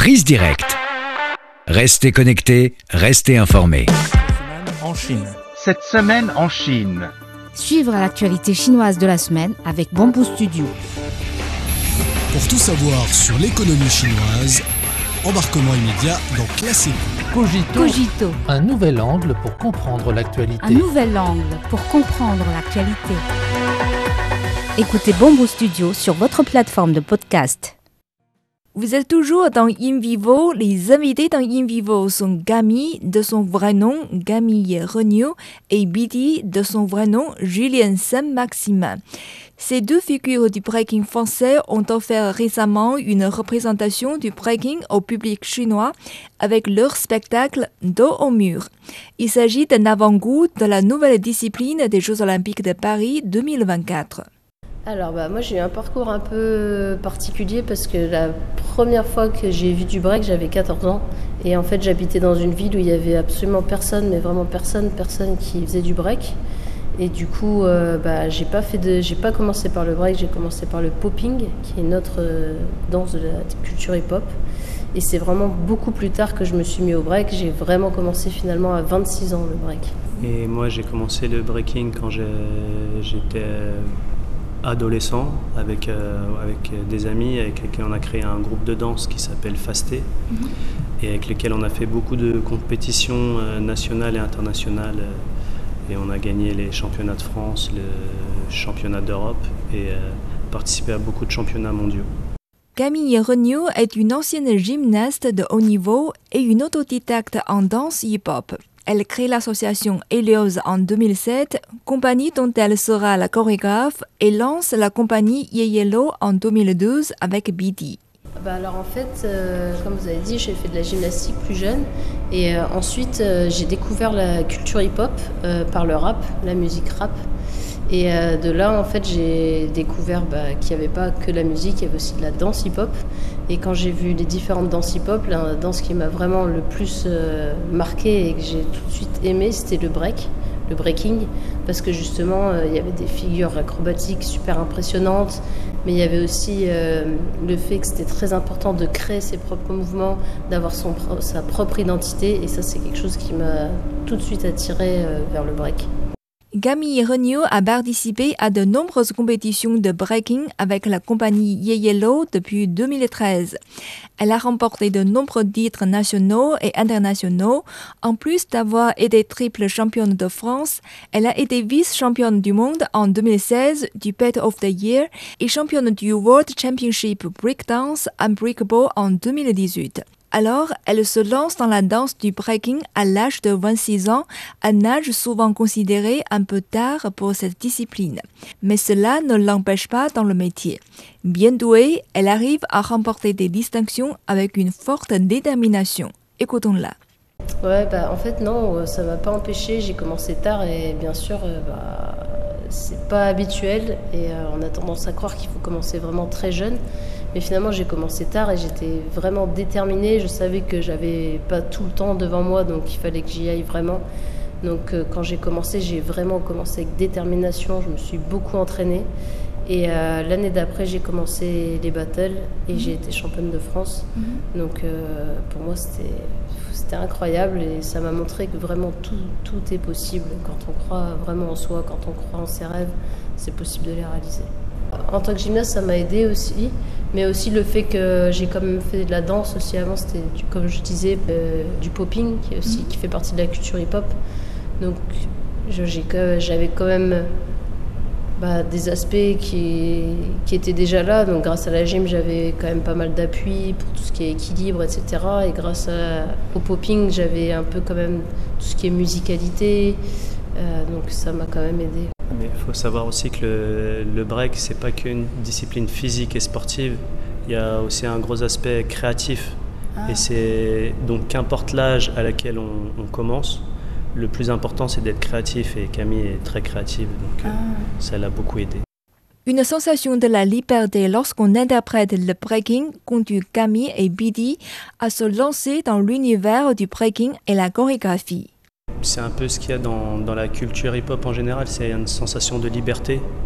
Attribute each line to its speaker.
Speaker 1: Prise directe. Restez connectés, restez informés.
Speaker 2: En Chine.
Speaker 3: Cette semaine en Chine.
Speaker 4: Suivre l'actualité chinoise de la semaine avec Bamboo Studio.
Speaker 5: Pour tout savoir sur l'économie chinoise, embarquement immédiat dans Classique.
Speaker 4: Cogito.
Speaker 2: Un nouvel angle pour comprendre l'actualité.
Speaker 4: Un nouvel angle pour comprendre l'actualité. Écoutez Bamboo Studio sur votre plateforme de podcast. Vous êtes toujours dans In Vivo. Les invités dans In Vivo sont Gami, de son vrai nom Camille Regnault, et Bidi, de son vrai nom Julien Saint-Maximin. Ces deux figures du breaking français ont offert récemment une représentation du breaking au public chinois avec leur spectacle Dos au mur. Il s'agit d'un avant-goût de la nouvelle discipline des Jeux Olympiques de Paris 2024.
Speaker 6: Alors moi j'ai eu un parcours un peu particulier parce que la première fois que j'ai vu du break j'avais 14 ans et en fait j'habitais dans une ville où il y avait absolument personne, mais vraiment personne qui faisait du break. Et du coup j'ai pas commencé par le break, j'ai commencé par le popping qui est une autre danse de la culture hip-hop. Et c'est vraiment beaucoup plus tard que je me suis mis au break. J'ai vraiment commencé finalement à 26 ans le break.
Speaker 7: Et moi j'ai commencé le breaking quand j'étais adolescent avec des amis avec lesquels on a créé un groupe de danse qui s'appelle Fasté et avec lesquels on a fait beaucoup de compétitions nationales et internationales et on a gagné les championnats de France, le championnat d'Europe et participé à beaucoup de championnats mondiaux.
Speaker 4: Camille Regnault est une ancienne gymnaste de haut niveau et une autodidacte en danse hip-hop. Elle crée l'association Helios en 2007, compagnie dont elle sera la chorégraphe, et lance la compagnie Yeyelo en 2012 avec Bidi.
Speaker 6: Alors en fait, comme vous avez dit, j'ai fait de la gymnastique plus jeune et ensuite j'ai découvert la culture hip-hop par le rap, la musique rap. Et de là, en fait, j'ai découvert qu'il n'y avait pas que la musique, il y avait aussi de la danse hip-hop. Et quand j'ai vu les différentes danses hip-hop, la danse qui m'a vraiment le plus marquée et que j'ai tout de suite aimé, c'était le breaking. Parce que justement, il y avait des figures acrobatiques super impressionnantes. Mais il y avait aussi le fait que c'était très important de créer ses propres mouvements, d'avoir sa propre identité. Et ça, c'est quelque chose qui m'a tout de suite attirée vers le break.
Speaker 4: Camille Regnault a participé à de nombreuses compétitions de breaking avec la compagnie Yeyelo depuis 2013. Elle a remporté de nombreux titres nationaux et internationaux. En plus d'avoir été triple championne de France, elle a été vice-championne du monde en 2016 du Pet of the Year et championne du World Championship Breakdance Unbreakable en 2018. Alors, elle se lance dans la danse du breaking à l'âge de 26 ans, un âge souvent considéré un peu tard pour cette discipline. Mais cela ne l'empêche pas dans le métier. Bien douée, elle arrive à remporter des distinctions avec une forte détermination. Écoutons-la.
Speaker 6: En fait non, ça m'a pas empêché. J'ai commencé tard et bien sûr, c'est pas habituel et on a tendance à croire qu'il faut commencer vraiment très jeune. Mais finalement, j'ai commencé tard et j'étais vraiment déterminée. Je savais que j'avais pas tout le temps devant moi, donc il fallait que j'y aille vraiment. Donc quand j'ai vraiment commencé avec détermination. Je me suis beaucoup entraînée. Et l'année d'après, j'ai commencé les battles et j'ai été championne de France. Donc pour moi, c'était incroyable et ça m'a montré que vraiment tout est possible. Quand on croit vraiment en soi, quand on croit en ses rêves, c'est possible de les réaliser. En tant que gymnaste, ça m'a aidée aussi, mais aussi le fait que j'ai quand même fait de la danse aussi avant, c'était comme je disais, du popping qui fait partie de la culture hip-hop. Donc j'avais quand même des aspects qui étaient déjà là. Donc grâce à la gym, j'avais quand même pas mal d'appui pour tout ce qui est équilibre, etc. Et grâce au popping, j'avais un peu quand même tout ce qui est musicalité. Donc ça m'a quand même aidée.
Speaker 7: Mais il faut savoir aussi que le break, c'est pas qu'une discipline physique et sportive, il y a aussi un gros aspect créatif. Et c'est donc qu'importe l'âge à laquelle on commence, le plus important c'est d'être créatif et Camille est très créative, donc ça l'a beaucoup aidé.
Speaker 4: Une sensation de la liberté lorsqu'on interprète le breaking conduit Camille et Bidi à se lancer dans l'univers du breaking et la chorégraphie.
Speaker 7: C'est un peu ce qu'il y a dans la culture hip-hop en général, c'est une sensation de liberté.